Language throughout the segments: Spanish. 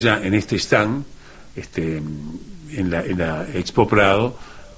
ya en este stand, en la Expo Prado,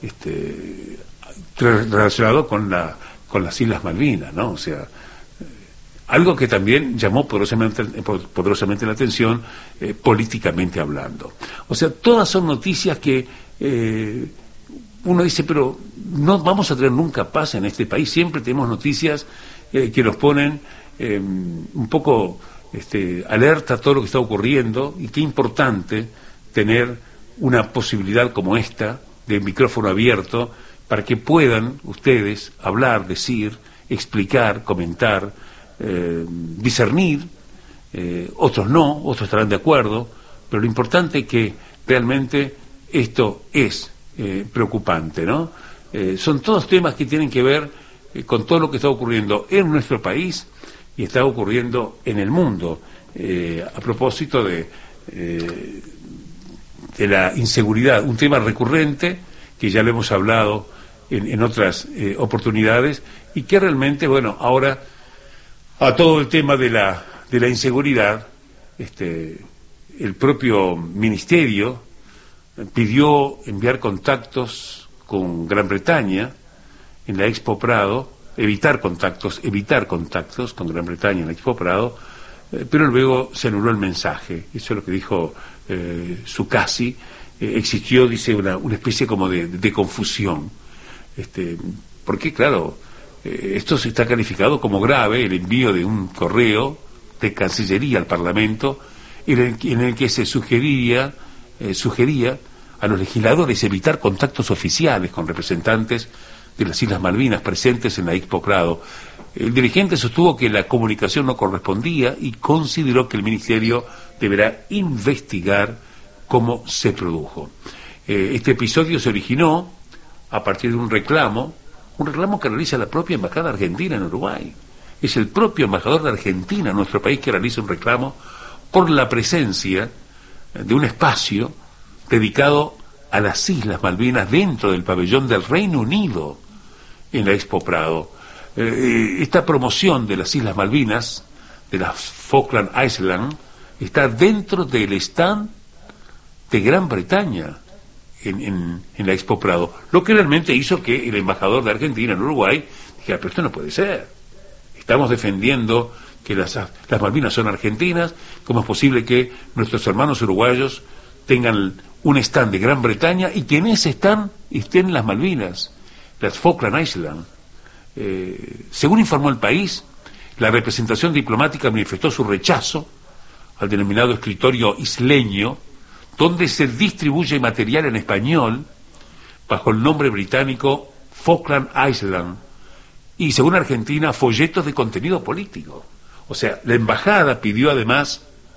relacionado con las Islas Malvinas, ¿no? O sea, algo que también llamó poderosamente la atención, políticamente hablando. O sea, todas son noticias que uno dice, pero no vamos a tener nunca paz en este país. Siempre tenemos noticias que nos ponen un poco alerta a todo lo que está ocurriendo, y qué importante tener una posibilidad como esta de micrófono abierto para que puedan ustedes hablar, decir, explicar, comentar, discernir. Otros no, otros estarán de acuerdo, pero lo importante es que realmente esto es preocupante, ¿no? Son todos temas que tienen que ver con todo lo que está ocurriendo en nuestro país y está ocurriendo en el mundo, a propósito de la inseguridad, un tema recurrente que ya lo hemos hablado en otras oportunidades, y que realmente, bueno, ahora a todo el tema de la inseguridad, el propio ministerio pidió enviar contactos con Gran Bretaña en la Expo Prado, evitar contactos con Gran Bretaña en la Expo Prado, pero luego se anuló el mensaje. Eso es lo que dijo Sukasi. Existió, dice, una especie como de confusión, porque claro, esto se está calificado como grave, el envío de un correo de Cancillería al Parlamento en el que se sugería a los legisladores evitar contactos oficiales con representantes de las Islas Malvinas presentes en la Expo Prado. El dirigente sostuvo que la comunicación no correspondía y consideró que el Ministerio deberá investigar cómo se produjo. Este episodio se originó a partir de un reclamo que realiza la propia Embajada Argentina en Uruguay. Es el propio embajador de Argentina en nuestro país que realiza un reclamo por la presencia de un espacio dedicado a las Islas Malvinas dentro del pabellón del Reino Unido en la Expo Prado. Esta promoción de las Islas Malvinas, de las Falkland Islands, está dentro del stand de Gran Bretaña en la Expo Prado, lo que realmente hizo que el embajador de Argentina en Uruguay dijera, pero esto no puede ser, estamos defendiendo que las Malvinas son argentinas, ¿cómo es posible que nuestros hermanos uruguayos tengan un stand de Gran Bretaña y que en ese stand estén las Malvinas, las Falkland Islands? Según informó El País, la representación diplomática manifestó su rechazo al denominado escritorio isleño, donde se distribuye material en español bajo el nombre británico Falkland Island, y según Argentina, folletos de contenido político. O sea, la embajada pidió además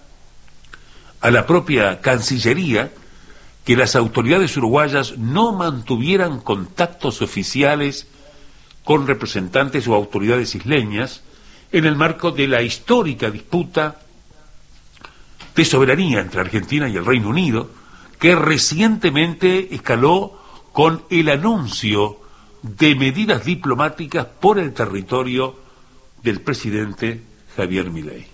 a la propia Cancillería que las autoridades uruguayas no mantuvieran contactos oficiales con representantes o autoridades isleñas en el marco de la histórica disputa de soberanía entre Argentina y el Reino Unido, que recientemente escaló con el anuncio de medidas diplomáticas por el territorio del presidente Javier Milei.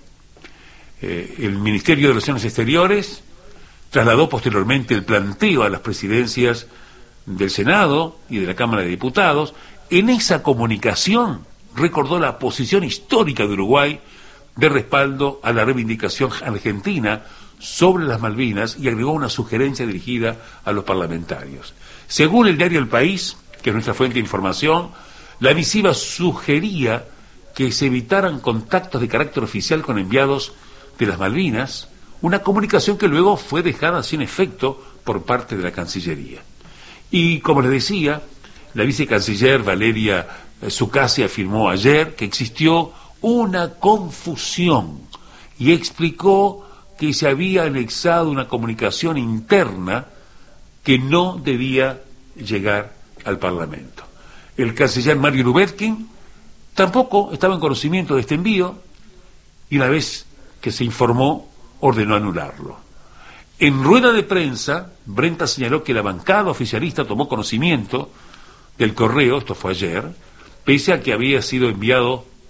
El Ministerio de Relaciones Exteriores trasladó posteriormente el planteo a las presidencias del Senado y de la Cámara de Diputados. En esa comunicación recordó la posición histórica de Uruguay de respaldo a la reivindicación argentina sobre las Malvinas, y agregó una sugerencia dirigida a los parlamentarios. Según el diario El País, que es nuestra fuente de información, la misiva sugería que se evitaran contactos de carácter oficial con enviados de las Malvinas, una comunicación que luego fue dejada sin efecto por parte de la Cancillería. Y como les decía, la vicecanciller Valeria Sukasi afirmó ayer que existió una confusión y explicó que se había anexado una comunicación interna que no debía llegar al Parlamento. El canciller Mario Lubetkin tampoco estaba en conocimiento de este envío, y una vez que se informó, ordenó anularlo. En rueda de prensa, Brenta señaló que la bancada oficialista tomó conocimiento del correo, esto fue ayer, pese a que había sido enviado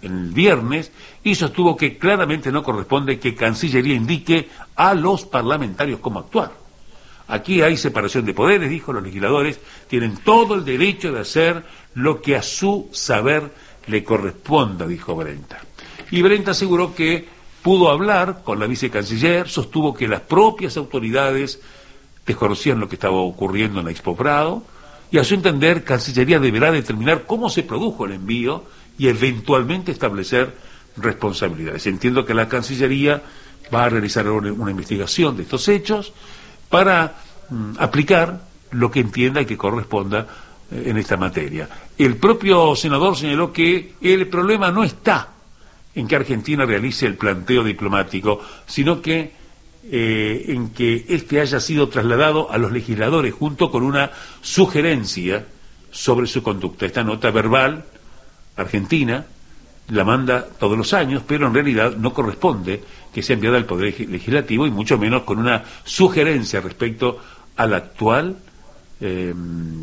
el viernes y sostuvo que claramente no corresponde que Cancillería indique a los parlamentarios cómo actuar. Aquí hay separación de poderes, dijo, los legisladores tienen todo el derecho de hacer lo que a su saber le corresponda, dijo Brenta. Y Brenta aseguró que pudo hablar con la vicecanciller, sostuvo que las propias autoridades desconocían lo que estaba ocurriendo en la Expo Prado, y a su entender, Cancillería deberá determinar cómo se produjo el envío y eventualmente establecer responsabilidades. Entiendo que la Cancillería va a realizar una investigación de estos hechos para aplicar lo que entienda y que corresponda en esta materia. El propio senador señaló que el problema no está en que Argentina realice el planteo diplomático, sino que en que este haya sido trasladado a los legisladores junto con una sugerencia sobre su conducta. Esta nota verbal argentina la manda todos los años, pero en realidad no corresponde que sea enviada al Poder Legislativo y mucho menos con una sugerencia respecto al actual que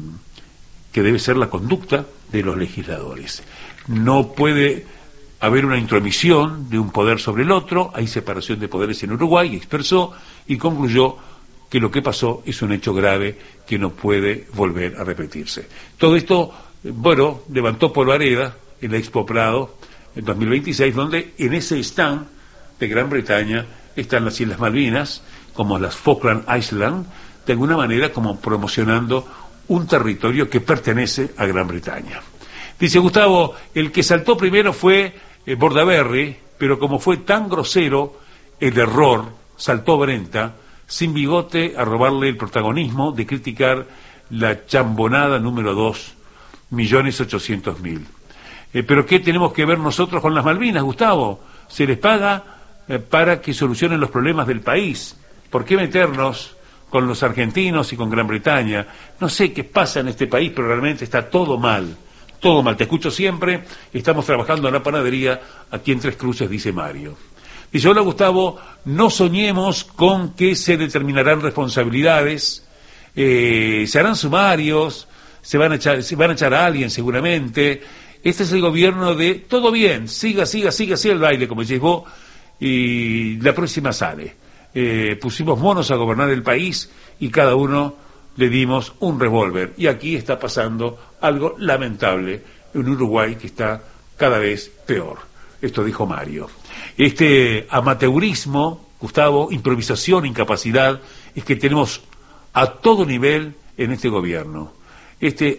debe ser la conducta de los legisladores. No puede haber una intromisión de un poder sobre el otro, hay separación de poderes en Uruguay, expresó y concluyó que lo que pasó es un hecho grave que no puede volver a repetirse. Todo esto, bueno, levantó polvareda en la Expo Prado en 2026, donde en ese stand de Gran Bretaña están las Islas Malvinas, como las Falkland Islands, de alguna manera como promocionando un territorio que pertenece a Gran Bretaña. Dice Gustavo, el que saltó primero fue Bordaberry, pero como fue tan grosero el error, saltó Brenta, sin bigote, a robarle el protagonismo de criticar la chambonada número 2, 1.800.000. Pero ¿qué tenemos que ver nosotros con las Malvinas, Gustavo? Se les paga para que solucionen los problemas del país. ¿Por qué meternos con los argentinos y con Gran Bretaña? No sé qué pasa en este país, pero realmente está todo mal. Todo mal, te escucho siempre, estamos trabajando en la panadería aquí en Tres Cruces, dice Mario. Dice, hola Gustavo, no soñemos con que se determinarán responsabilidades, se harán sumarios, se van a echar a alguien seguramente. Este es el gobierno de todo bien, siga el baile, como decís vos, y la próxima sale. Pusimos monos a gobernar el país y cada uno le dimos un revólver. Y aquí está pasando algo lamentable en Uruguay que está cada vez peor. Esto dijo Mario. Este amateurismo, Gustavo, improvisación, incapacidad, es que tenemos a todo nivel en este gobierno. Este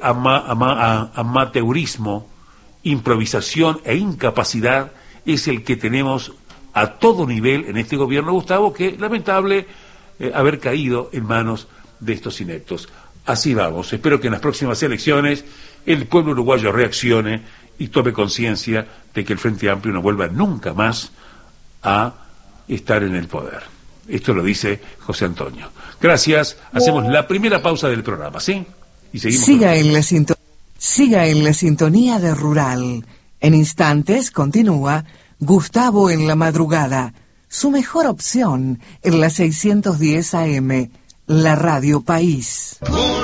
amateurismo, improvisación e incapacidad es el que tenemos a todo nivel en este gobierno, Gustavo, que lamentable haber caído en manos de estos ineptos. Así vamos. Espero que en las próximas elecciones el pueblo uruguayo reaccione y tome conciencia de que el Frente Amplio no vuelva nunca más a estar en el poder. Esto lo dice José Antonio. Gracias. Hacemos la primera pausa del programa, ¿sí? Y seguimos. Siga en la sintonía de Rural. En instantes continúa Gustavo en la madrugada, su mejor opción en la 610 AM. La Radio País.